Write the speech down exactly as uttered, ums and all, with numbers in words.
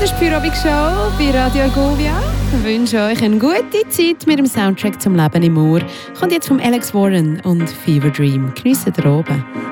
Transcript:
das ist die Feierabend-Show bei Radio Argovia. Ich wünsche euch eine gute Zeit mit dem Soundtrack zum Leben im Ohr. Kommt jetzt vom Alex Warren und Fever Dream. Geniessen ihr oben.